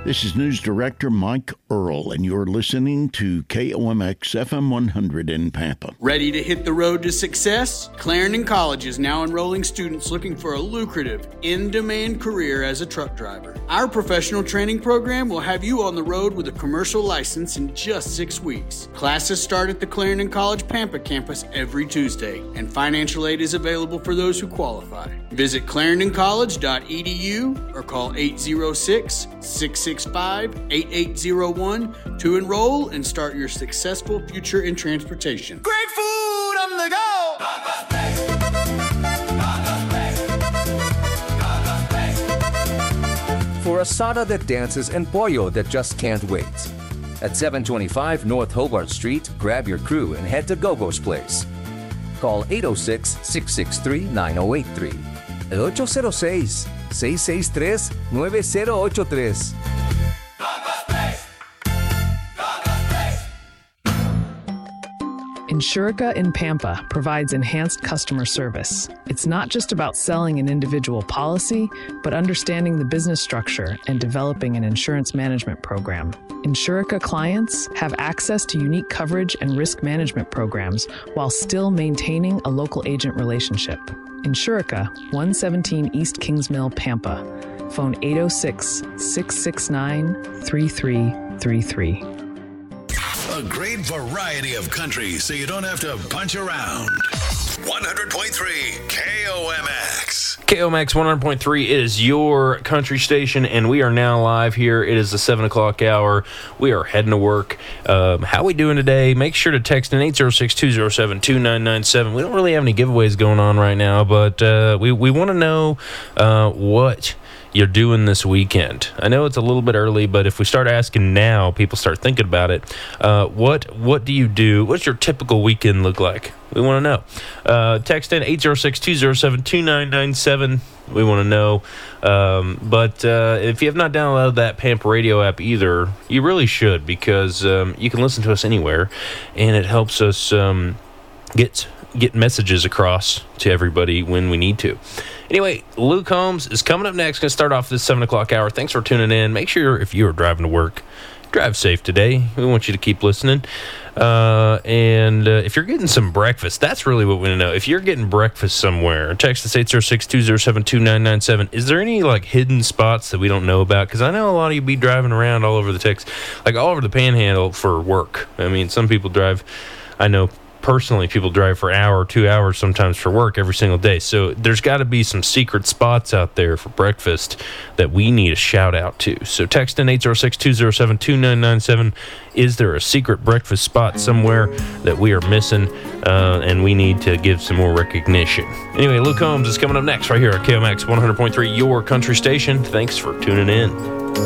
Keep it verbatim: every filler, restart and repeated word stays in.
This is News Director Mike Earl, and you're listening to K O M X F M one hundred in Pampa. Ready to hit the road to success? Clarendon College is now enrolling students looking for a lucrative, in-demand career as a truck driver. Our professional training program will have you on the road with a commercial license in just six weeks. Classes start at the Clarendon College Pampa campus every Tuesday, and financial aid is available for those who qualify. Visit clarendon college dot e d u or call eight zero six, six six five, eight eight zero one to enroll and start your successful future in transportation. Great food on the go! Papa's Place. Papa's Place. Papa's Place. For asada that dances and pollo that just can't wait. At seven twenty-five North Hobart Street, grab your crew and head to Gogo's Place. Call eight oh six, six six three, nine oh eight three. eight oh six, six six three, nine oh eight three. Insurica in Pampa provides enhanced customer service. It's not just about selling an individual policy, but understanding the business structure and developing an insurance management program. Insurica clients have access to unique coverage and risk management programs while still maintaining a local agent relationship. Insurica, one seventeen East Kings Mill, Pampa. Phone eight oh six, six six nine, three three three three. A great variety of country so you don't have to punch around. one hundred point three K O M X. K O M X one hundred point three is your country station, and we are now live here. It is the seven o'clock hour. We are heading to work. Um, how we doing today? Make sure to text in eight oh six, two oh seven, two nine nine seven. We don't really have any giveaways going on right now, but uh, we, we want to know uh, what you're doing this weekend. I know it's a little bit early, but if we start asking now, people start thinking about it. Uh, what what do you do? What's your typical weekend look like? We want to know. Uh, text in eight oh six, two oh seven, two nine nine seven. We want to know. Um, but uh, if you have not downloaded that Pampa Radio app either, you really should, because um, you can listen to us anywhere, and it helps us um, get get messages across to everybody when we need to. Anyway, Luke Holmes is coming up next. Going to start off this seven o'clock hour. Thanks for tuning in. Make sure if you are driving to work, drive safe today. We want you to keep listening. Uh, and uh, if you're getting some breakfast, that's really what we want to know. If you're getting breakfast somewhere, text us eight oh six, two oh seven, two nine nine seven. Is there any like hidden spots that we don't know about? Because I know a lot of you be driving around all over the text, like all over the Panhandle for work. I mean, some people drive, I know personally, people drive for an hour, two hours sometimes for work every single day. So there's got to be some secret spots out there for breakfast that we need a shout out to. So text in eight oh six, two oh seven, two nine nine seven. Is there a secret breakfast spot somewhere that we are missing uh, and we need to give some more recognition? Anyway, Luke Holmes is coming up next right here at K O M X one hundred point three, your country station. Thanks for tuning in.